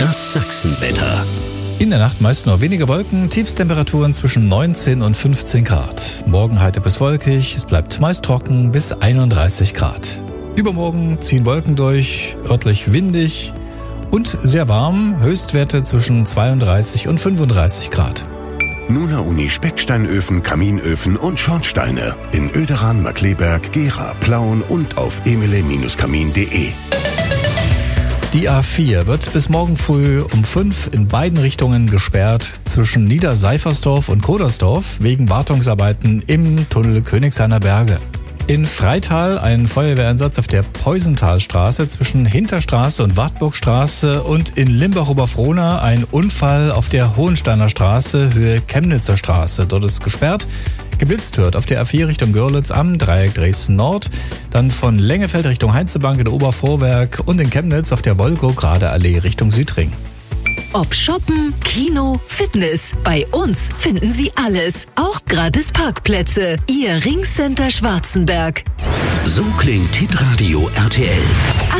Das Sachsenwetter. In der Nacht meist nur wenige Wolken, Tiefstemperaturen zwischen 19 und 15 Grad. Morgen heiter bis wolkig, es bleibt meist trocken bis 31 Grad. Übermorgen ziehen Wolken durch, örtlich windig und sehr warm, Höchstwerte zwischen 32 und 35 Grad. Nuna Uni Specksteinöfen, Kaminöfen und Schornsteine in Oederan, Markkleeberg, Gera, Plauen und auf emile-kamin.de. Die A4 wird bis morgen früh um 5 in beiden Richtungen gesperrt zwischen Niederseifersdorf und Kodersdorf wegen Wartungsarbeiten im Tunnel Königshainer Berge. In Freital ein Feuerwehreinsatz auf der Peusenthalstraße zwischen Hinterstraße und Wartburgstraße und in Limbach-Oberfrohna ein Unfall auf der Hohensteiner Straße, Höhe Chemnitzer Straße. Dort ist gesperrt. Geblitzt wird auf der A4 Richtung Görlitz am Dreieck Dresden Nord, dann von Lengefeld Richtung Heinzebank in Obervorwerk und in Chemnitz auf der Wolgograde-Allee Richtung Südring. Ob Shoppen, Kino, Fitness, bei uns finden Sie alles. Auch gratis Parkplätze. Ihr Ringcenter Schwarzenberg. So klingt Hitradio RTL.